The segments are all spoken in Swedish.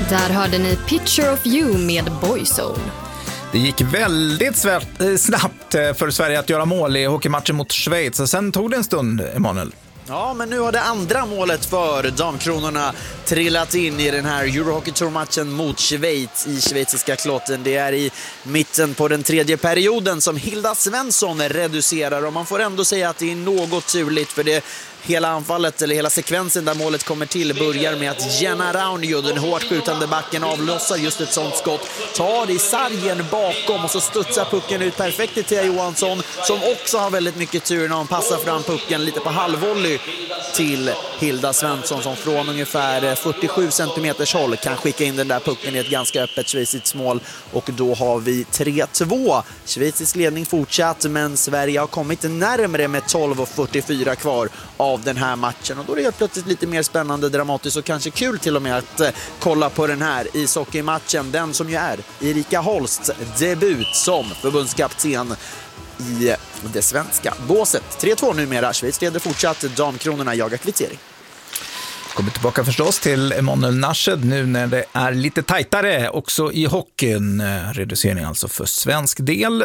Där hörde ni Picture of You med Boyzone. Det gick väldigt snabbt för Sverige att göra mål i hockeymatchen mot Schweiz. Och sen tog det en stund, Emanuel. Ja, men nu har det andra målet för damkronorna trillat in i den här Eurohockey Tour-matchen mot Schweiz i schweiziska Kloten. Det är i mitten på den tredje perioden som Hilda Svensson reducerar, och man får ändå säga att det är något turligt, för det hela anfallet, eller hela sekvensen där målet kommer till, börjar med att Jenna Raunio, den hårt skjutande backen, avlossar just ett sånt skott, tar i sargen bakom och så studsar pucken ut perfekt till Thea Johansson, som också har väldigt mycket tur när hon passar fram pucken lite på halvvolley till Hilda Svensson, som från ungefär 47 centimeters håll kan skicka in den där pucken i ett ganska öppet schweiziskt mål, och då har vi 3-2. Schweizisk ledning fortsatt, men Sverige har kommit närmare med 12:44 kvar av den här matchen, och då är det helt plötsligt lite mer spännande, dramatiskt och kanske kul till och med att kolla på den här ishockeymatchen, den som ju är Erika Holsts debut som förbundskapten i det svenska båset. 3-2 numera, Schweiz leder fortsatt, damkronorna jagar kvittering. Kommer tillbaka förstås till Emanuel Nashed nu när det är lite tajtare också i hockeyn. Reducering alltså för svensk del,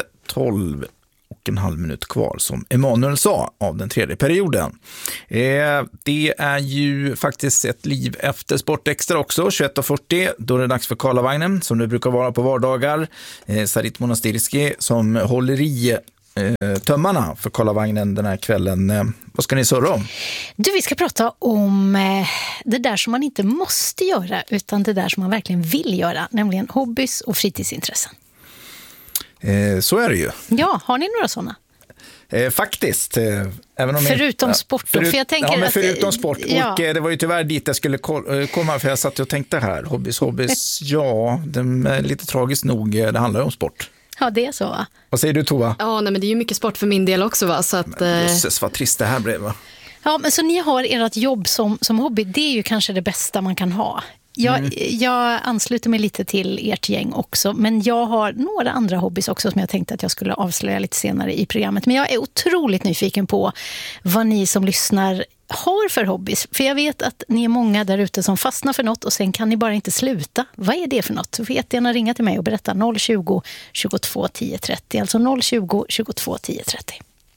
12,5 minut kvar som Emanuel sa av den tredje perioden. Det är ju faktiskt ett liv efter Sportextra också, 21:40. Då är det dags för Karlavagnen som det brukar vara på vardagar. Sarit Monastirski som håller i tömmarna för Karlavagnen den här kvällen. Vad ska ni surra om? Du, vi ska prata om det där som man inte måste göra, utan det där som man verkligen vill göra, nämligen hobbys och fritidsintressen. Så är det ju. Ja, har ni några sådana? Faktiskt. Även om förutom sport då, för jag tänker men förutom sport. Ja. Och det var ju tyvärr dit jag skulle komma, för jag satt och tänkte här. Hobbys, ja, det är lite tragiskt nog, det handlar om sport. Ja, det är så, va? Vad säger du, Tova? Ja, nej, men det är ju mycket sport för min del också, va? Så att, Jösses, vad trist det här blev, va? Ja, men så ni har ert jobb som hobby, det är ju kanske det bästa man kan ha. Jag ansluter mig lite till ert gäng också, men jag har några andra hobbys också som jag tänkte att jag skulle avslöja lite senare i programmet. Men jag är otroligt nyfiken på vad ni som lyssnar har för hobbys. För jag vet att ni är många där ute som fastnar för något och sen kan ni bara inte sluta. Vad är det för något? Så får jättegärna ringa till mig och berätta 020 22 10 30. Alltså 020 22 10 30.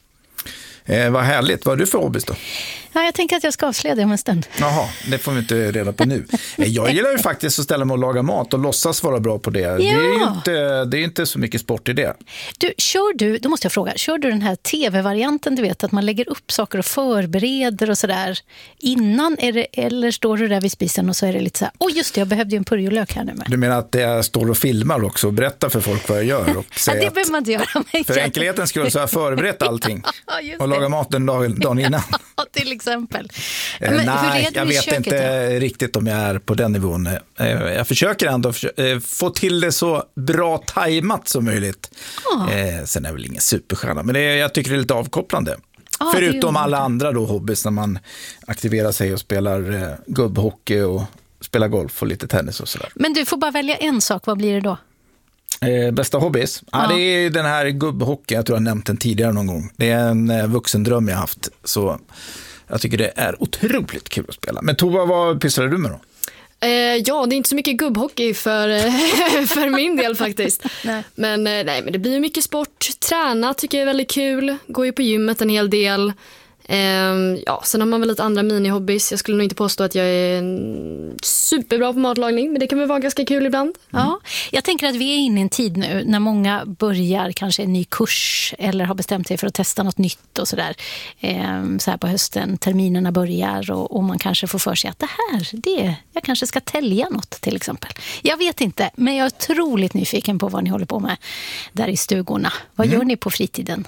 Vad härligt. Vad är du för hobbys då? Ja, jag tänker att jag ska avslöja det om en stund. Jaha, det får vi inte reda på nu. Jag gillar ju faktiskt att ställa mig och laga mat och låtsas vara bra på det. Ja. Det är ju inte så mycket sport i det. Du, då måste jag fråga, kör du den här tv-varianten, du vet, att man lägger upp saker och förbereder och sådär innan, eller står du där vid spisen och så är det lite så här, just det, jag behövde ju en purjolök här nu med. Du menar att jag står och filmar också och berättar för folk vad jag gör? Och säger det behöver man inte göra. För enkelhetens skull så har jag förberett allting och lagat maten dagen innan. Till exempel. Nej, jag vet inte riktigt om jag är på den nivån. Jag försöker ändå få till det så bra tajmat som möjligt. Sen är väl ingen superstjärna, men jag tycker det är lite avkopplande. Förutom alla andra då hobbys när man aktiverar sig och spelar gubbhockey och spelar golf och lite tennis och sådär. Men du får bara välja en sak, vad blir det då? Bästa hobbys? Ja, det är den här gubbhockey, jag tror jag nämnt den tidigare någon gång. Det är en vuxendröm jag haft, så jag tycker det är otroligt kul att spela. Men Tova, vad pysslar du med då? Ja, det är inte så mycket gubbhockey för min del faktiskt. Nej. Men det blir ju mycket sport. Träna tycker jag är väldigt kul. Går ju på gymmet en hel del. Sen har man väl lite andra mini-hobbys. Jag skulle nog inte påstå att jag är superbra på matlagning, men det kan väl vara ganska kul ibland. Ja, jag tänker att vi är inne i en tid nu när många börjar kanske en ny kurs eller har bestämt sig för att testa något nytt och sådär. Så här på hösten, terminerna börjar och man kanske får för sig att jag kanske ska tälja något till exempel. Jag vet inte, men jag är otroligt nyfiken på vad ni håller på med där i stugorna. Vad gör ni på fritiden?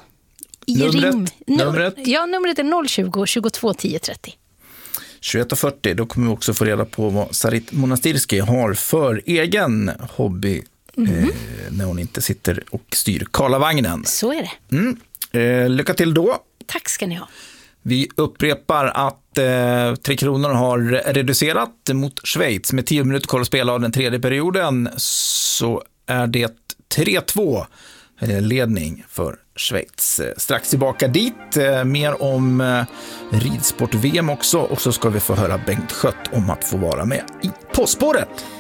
Numret? Ja, numret är 020 22 10 30. 21:40, då kommer vi också få reda på vad Sarit Monastirski har för egen hobby när hon inte sitter och styr Karlavagnen. Så är det. Lycka till då. Tack ska ni ha. Vi upprepar att 3 Kronor har reducerat mot Schweiz med 10 minuter kvar att spela av den tredje perioden, så är det 3-2 ledning för Schweiz. Strax tillbaka dit, mer om ridsport-VM också, och så ska vi få höra Bengt Schött om att få vara med i På spåret.